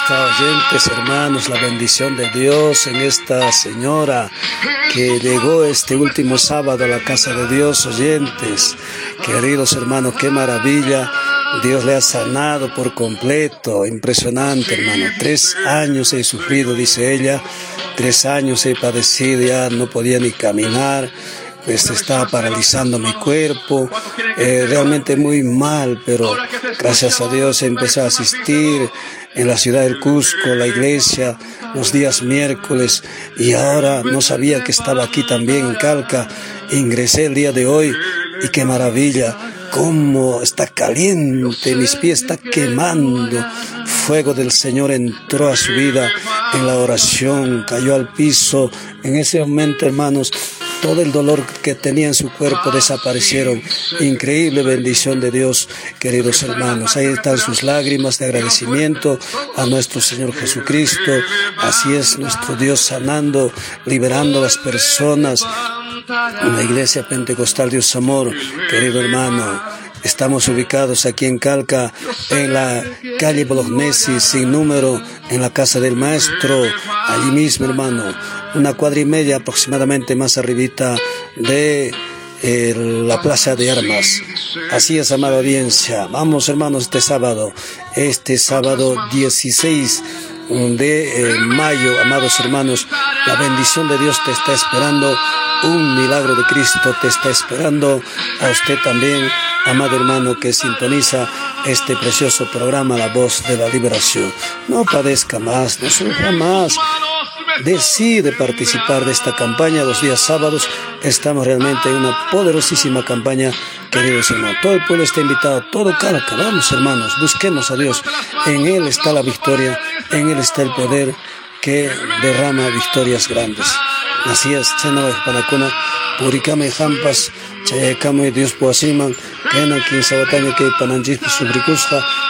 está, oyentes, hermanos? La bendición de Dios en esta señora que llegó este último sábado a la casa de Dios, oyentes. Queridos hermanos, qué maravilla. Dios le ha sanado por completo. Impresionante, hermano. 3 años he sufrido, dice ella. 3 años he padecido, ya no podía ni caminar. Pues estaba paralizando mi cuerpo, realmente muy mal, pero gracias a Dios empecé a asistir en la ciudad del Cusco, la iglesia, los días miércoles, y ahora no sabía que estaba aquí también en Calca. Ingresé el día de hoy y qué maravilla, cómo está caliente, mis pies están quemando. Fuego del Señor entró a su vida en la oración, cayó al piso. En ese momento, hermanos, todo el dolor que tenía en su cuerpo desaparecieron. Increíble bendición de Dios, queridos hermanos. Ahí están sus lágrimas de agradecimiento a nuestro Señor Jesucristo. Así es nuestro Dios sanando, liberando a las personas. En la iglesia pentecostal Dios Amor, querido hermano. Estamos ubicados aquí en Calca, en la calle Bolognesi, sin número, en la casa del maestro, allí mismo, hermano, 1,5 cuadras aproximadamente más arribita de la plaza de armas. Así es, amada audiencia. Vamos, hermanos, este sábado 16 de mayo, amados hermanos, la bendición de Dios te está esperando. Un milagro de Cristo te está esperando a usted también, amado hermano que sintoniza este precioso programa, La Voz de la Liberación. No padezca más, no sufra más. Decide participar de esta campaña los días sábados. Estamos realmente en una poderosísima campaña, queridos hermanos. Todo el pueblo está invitado, todo Calca. Vamos, hermanos, busquemos a Dios. En Él está la victoria, en Él está el poder que derrama victorias grandes. Así es, chena panacuna, puricame jampas, chayacame Dios puasiman, kena quien sabataña que pananjis subricusca,